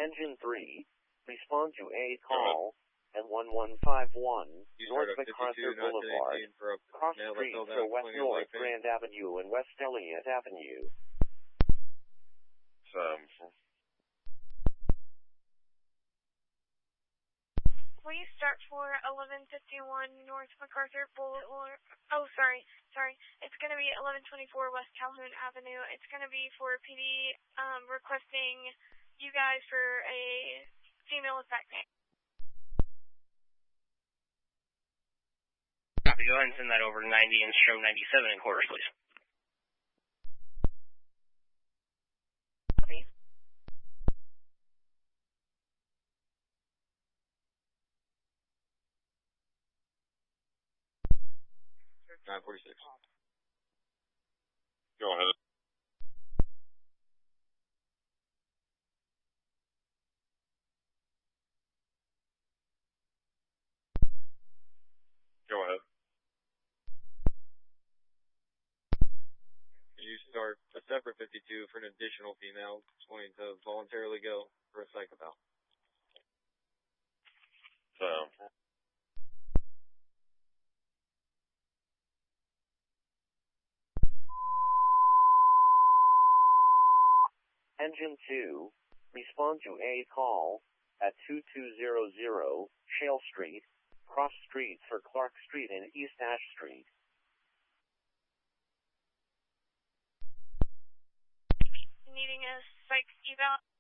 Engine 3, respond to a call at 1151 North MacArthur Boulevard, cross street to West North Grand Avenue and West Elliott Avenue. Please start for 1151 North MacArthur Boulevard. Oh, sorry. It's going to be 1124 West Calhoun Avenue. It's going to be for PD requesting you guys for a female with back pain. Copy. Go ahead and send that over to 90 and stroke 97 in quarters, please. Copy. 946. Go ahead. Go ahead. You start a separate 52 for an additional female wanting to voluntarily go for a psych eval. Engine 2, respond to a call at 2200 Shale Street, cross street for Clark Street and East Ash Street. Needing a psych eval.